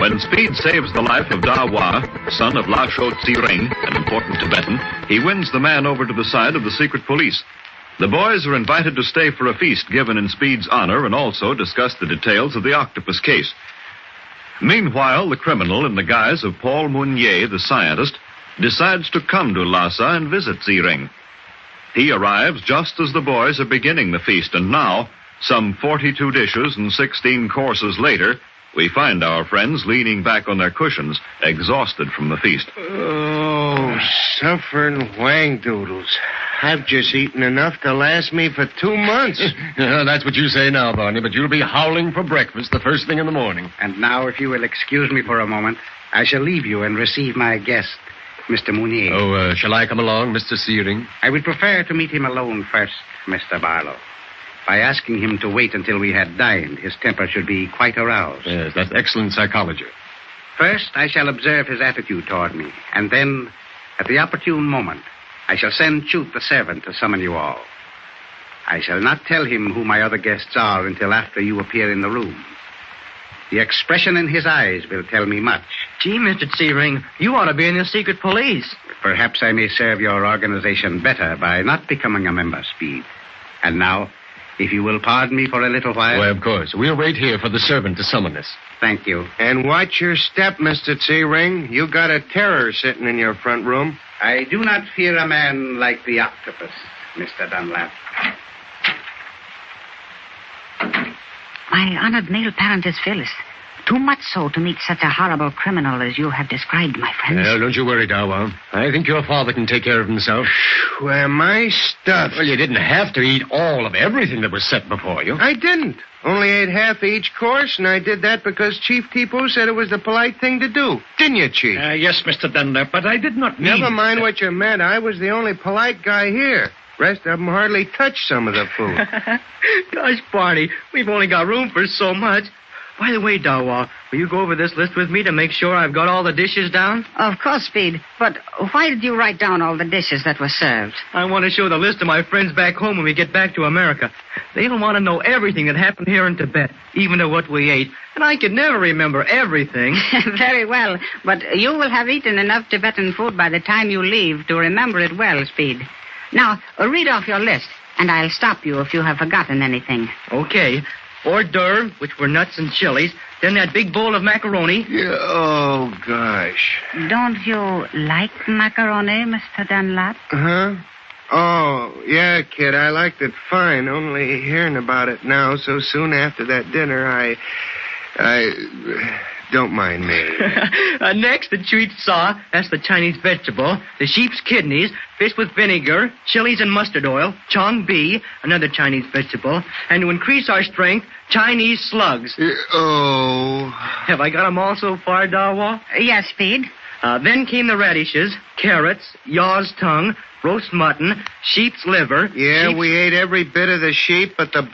When Speed saves the life of Dawa, son of La Chaux Tsering, an important Tibetan, he wins the man over to the side of the secret police. The boys are invited to stay for a feast given in Speed's honor and also discuss the details of the octopus case. Meanwhile, the criminal, in the guise of Paul Mounier, the scientist, decides to come to Lhasa and visit Tsering. He arrives just as the boys are beginning the feast, and now, some 42 dishes and 16 courses later, we find our friends leaning back on their cushions, exhausted from the feast. Oh, suffering whangdoodles. I've just eaten enough to last me for 2 months. That's what you say now, Barney, but you'll be howling for breakfast the first thing in the morning. And now, if you will excuse me for a moment, I shall leave you and receive my guest, Mr. Mounier. Oh, shall I come along, Mr. Searing? I would prefer to meet him alone first, Mr. Barlow. By asking him to wait until we had dined, his temper should be quite aroused. Yes, that's excellent psychology. First, I shall observe his attitude toward me, and then, at the opportune moment, I shall send Chute the servant to summon you all. I shall not tell him who my other guests are until after you appear in the room. The expression in his eyes will tell me much. Gee, Mr. Searing, you ought to be in the secret police. Perhaps I may serve your organization better by not becoming a member, Speed. And now, if you will pardon me for a little while. Why, of course. We'll wait here for the servant to summon us. Thank you. And watch your step, Mr. Tsering. You got a terror sitting in your front room. I do not fear a man like the octopus, Mr. Dunlap. My honored male parent is Phyllis. Too much so to meet such a horrible criminal as you have described, my friends. Well, don't you worry, Dawa. I think your father can take care of himself. Where my stuff. Well, you didn't have to eat all of everything that was set before you. I didn't. Only ate half each course, and I did that because Chief Tipu said it was the polite thing to do. Didn't you, Chief? Yes, Mr. Dunlap, but I did not mean... Never mind what you meant. I was the only polite guy here. Rest of them hardly touched some of the food. Gosh, Barney, we've only got room for so much. By the way, Dawa, will you go over this list with me to make sure I've got all the dishes down? Of course, Speed. But why did you write down all the dishes that were served? I want to show the list to my friends back home when we get back to America. They'll want to know everything that happened here in Tibet, even to what we ate. And I could never remember everything. Very well. But you will have eaten enough Tibetan food by the time you leave to remember it well, Speed. Now, read off your list, and I'll stop you if you have forgotten anything. Okay. Hors d'oeuvre, which were nuts and chilies. Then that big bowl of macaroni. Yeah, oh, gosh. Don't you like macaroni, Mr. Dunlap? Huh? Oh, yeah, kid, I liked it fine. Only hearing about it now so soon after that dinner, I don't mind me. Next, the chuit sa, that's the Chinese vegetable, the sheep's kidneys, fish with vinegar, chilies and mustard oil, chong bi, another Chinese vegetable, and to increase our strength, Chinese slugs. Oh. Have I got them all so far, Dawa? Yes, Speed. Then came the radishes, carrots, yaw's tongue, roast mutton, sheep's liver. Yeah, we ate every bit of the sheep but the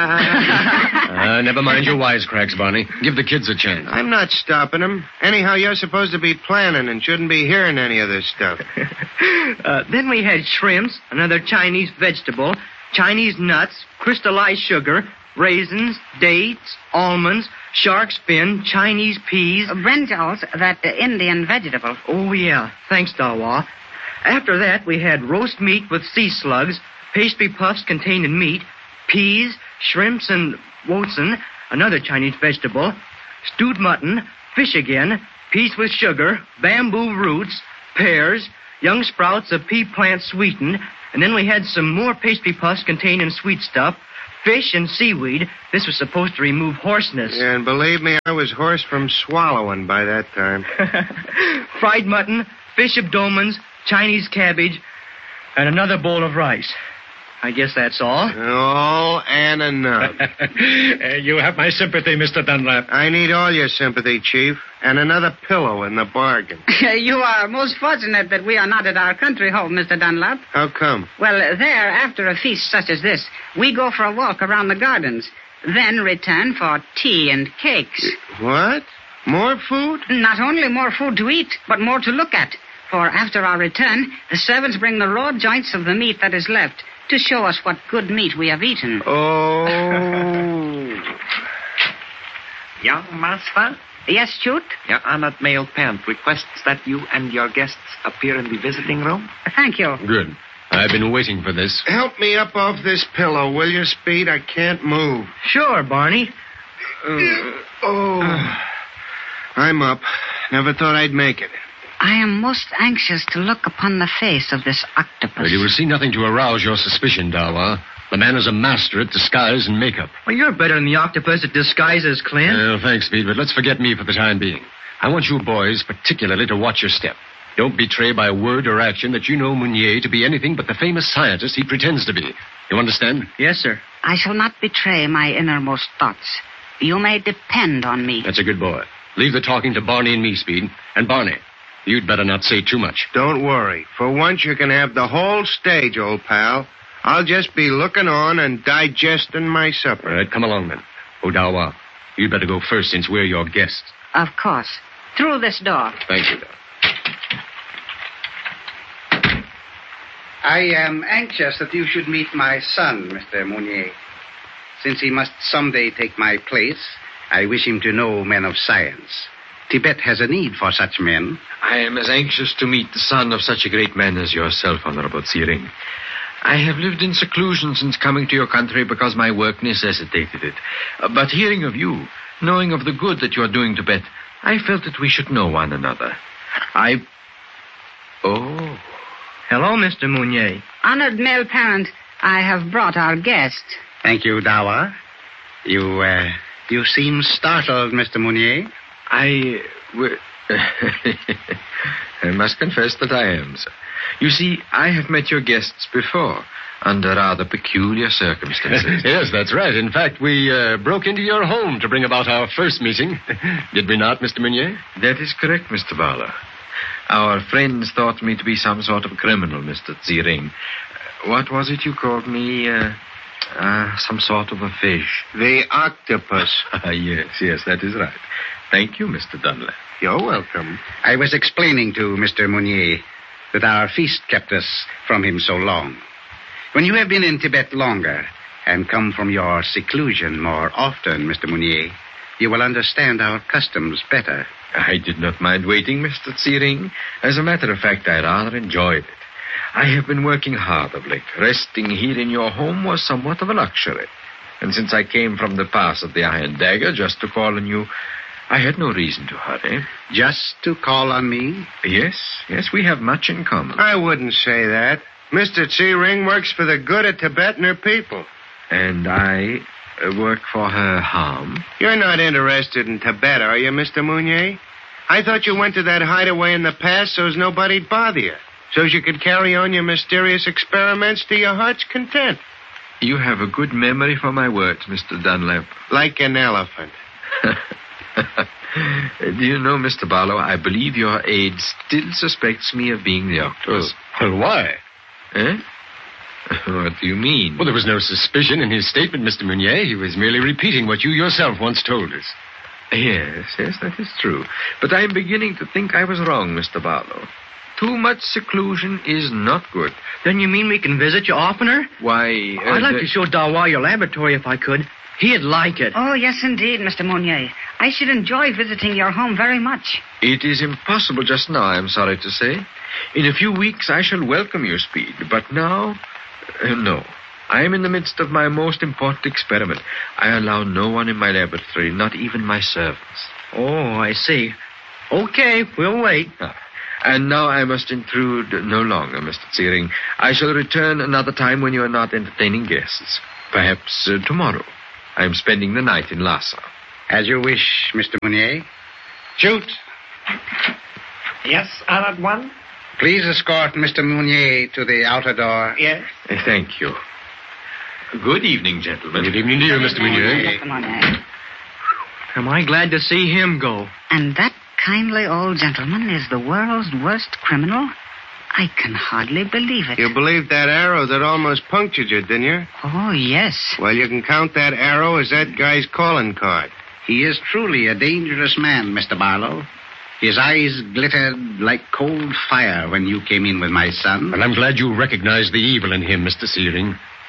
Never mind your wisecracks, Barney. Give the kids a chance. I'm not stopping them. Anyhow, you're supposed to be planning and shouldn't be hearing any of this stuff. Then we had shrimps, another Chinese vegetable, Chinese nuts, crystallized sugar, raisins, dates, almonds, shark's fin, Chinese peas. Brinjals, that Indian vegetable. Oh, yeah. Thanks, Dawa. After that, we had roast meat with sea slugs, pastry puffs containing meat, peas, shrimps and wotsun, another Chinese vegetable, stewed mutton, fish again, peas with sugar, bamboo roots, pears, young sprouts of pea plant sweetened, and then we had some more pastry puffs containing sweet stuff, fish and seaweed. This was supposed to remove hoarseness. Yeah, and believe me, I was hoarse from swallowing by that time. Fried mutton, fish abdomens, Chinese cabbage, and another bowl of rice. I guess that's all. All and enough. You have my sympathy, Mr. Dunlap. I need all your sympathy, Chief, and another pillow in the bargain. You are most fortunate that we are not at our country home, Mr. Dunlap. How come? Well, there, after a feast such as this, we go for a walk around the gardens, then return for tea and cakes. What? More food? Not only more food to eat, but more to look at. For after our return, the servants bring the raw joints of the meat that is left to show us what good meat we have eaten. Oh. Young master, Yes, Chute? your honored male parent requests that you and your guests appear in the visiting room. Thank you. Good. I've been waiting for this. Help me up off this pillow, will you, Speed? I can't move. Sure, Barney. I'm up. Never thought I'd make it. I am most anxious to look upon the face of this octopus. Well, you will see nothing to arouse your suspicion, Dawa. The man is a master at disguise and makeup. Well, you're better than the octopus at disguises, Clint. Well, thanks, Speed, but let's forget me for the time being. I want you boys particularly to watch your step. Don't betray by word or action that you know Mounier to be anything but the famous scientist he pretends to be. You understand? Yes, sir. I shall not betray my innermost thoughts. You may depend on me. That's a good boy. Leave the talking to Barney and me, Speed. And Barney, you'd better not say too much. Don't worry. For once, you can have the whole stage, old pal. I'll just be looking on and digesting my supper. All right, come along then. Dawa, you'd better go first since we're your guests. Of course. Through this door. Thank you, Dawa. I am anxious that you should meet my son, Mr. Mounier. Since he must someday take my place, I wish him to know men of science. Tibet has a need for such men. I am as anxious to meet the son of such a great man as yourself, Honorable Tsiring. I have lived in seclusion since coming to your country because my work necessitated it. But hearing of you, knowing of the good that you are doing to Tibet, I felt that we should know one another. Oh. Hello, Mr. Mounier. Honored male parent, I have brought our guest. Thank you, Dawa. You seem startled, Mr. Mounier. I must confess that I am, sir. You see, I have met your guests before, under rather peculiar circumstances. Yes, that's right. In fact, we broke into your home to bring about our first meeting. Did we not, Mr. Mounier? That is correct, Mr. Barlow. Our friends thought me to be some sort of criminal, Mr. Tsiring. What was it you called me? Some sort of a fish. The octopus. Yes, that is right. Thank you, Mr. Dunlap. You're welcome. I was explaining to Mr. Mounier that our feast kept us from him so long. When you have been in Tibet longer and come from your seclusion more often, Mr. Mounier, you will understand our customs better. I did not mind waiting, Mr. Tsiring. As a matter of fact, I rather enjoyed it. I have been working hard of late. Resting here in your home was somewhat of a luxury. And since I came from the pass of the Iron Dagger just to call on you, I had no reason to hurry. Just to call on me? Yes, we have much in common. I wouldn't say that. Mr. Tsiring works for the good of Tibet and her people. And I work for her harm? You're not interested in Tibet, are you, Mr. Mounier? I thought you went to that hideaway in the past so's nobody'd bother you. So's you could carry on your mysterious experiments to your heart's content. You have a good memory for my words, Mr. Dunlap. Like an elephant. Do you know, Mr. Barlow, I believe your aide still suspects me of being the octopus. Well, why? Eh? What do you mean? Well, there was no suspicion in his statement, Mr. Mounier. He was merely repeating what you yourself once told us. Yes, that is true. But I am beginning to think I was wrong, Mr. Barlow. Too much seclusion is not good. Then you mean we can visit you oftener? Why, I'd like to show Dawa your laboratory if I could. He'd like it. Oh, yes, indeed, Mr. Mounier. I should enjoy visiting your home very much. It is impossible just now, I'm sorry to say. In a few weeks, I shall welcome your Speed. But now, no. I am in the midst of my most important experiment. I allow no one in my laboratory, not even my servants. Oh, I see. Okay, we'll wait. And now I must intrude no longer, Mr. Tsiring. I shall return another time when you are not entertaining guests. Perhaps tomorrow. I am spending the night in Lhasa. As you wish, Mr. Mounier. Shoot. Yes, honored one? Please escort Mr. Mounier to the outer door. Yes. Thank you. Good evening, gentlemen. Good evening to you, Mr. Mounier. Mr. Mounier. Am I glad to see him go? And that kindly old gentleman is the world's worst criminal? I can hardly believe it. You believed that arrow that almost punctured you, didn't you? Oh, yes. Well, you can count that arrow as that guy's calling card. He is truly a dangerous man, Mr. Barlow. His eyes glittered like cold fire when you came in with my son. Well, I'm glad you recognized the evil in him, Mr. Tsiring.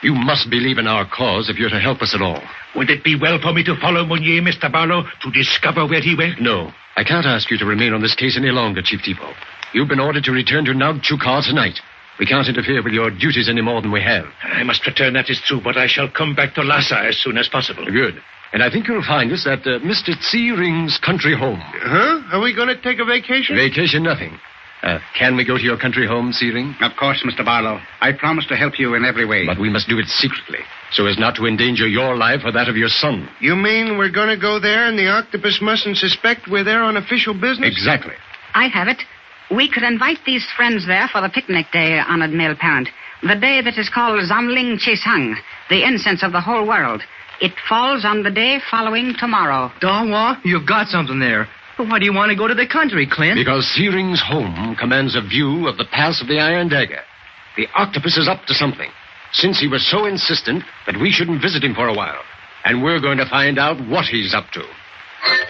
You must believe in our cause if you're to help us at all. Would it be well for me to follow Mounier, Mr. Barlow, to discover where he went? No. I can't ask you to remain on this case any longer, Chief Depot. You've been ordered to return to Nagchukar tonight. We can't interfere with your duties any more than we have. I must return, that is true, but I shall come back to Lhasa as soon as possible. Good. And I think you'll find us at Mr. Tsiring's country home. Huh? Are we going to take a vacation? Vacation, nothing. Can we go to your country home, Tsiring? Of course, Mr. Barlow. I promise to help you in every way. But we must do it secretly, so as not to endanger your life or that of your son. You mean we're going to go there and the octopus mustn't suspect we're there on official business? Exactly. I have it. We could invite these friends there for the picnic day, honored male parent. The day that is called Zamling Chisang, the incense of the whole world. It falls on the day following tomorrow. Dawa, you've got something there. But why do you want to go to the country, Clint? Because Tsiring's home commands a view of the pass of the Iron Dagger. The octopus is up to something, since he was so insistent that we shouldn't visit him for a while. And we're going to find out what he's up to.